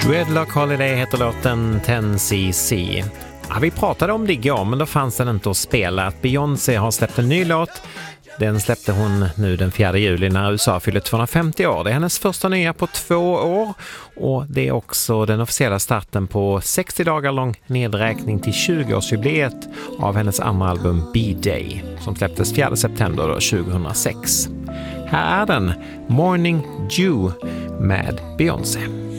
Dreadlock Holiday heter låten 10cc. Ja, vi pratade om det igår, men då fanns den inte att spela. Att Beyoncé har släppt en ny låt. Den släppte hon nu den 4 juli när USA fyller 250 år. Det är hennes första nya på 2 år. Och det är också den officiella starten på 60 dagar lång nedräkning till 20-årsjubileet av hennes andra album B-Day som släpptes 4 september 2006. Här är den, Morning Dew med Beyoncé.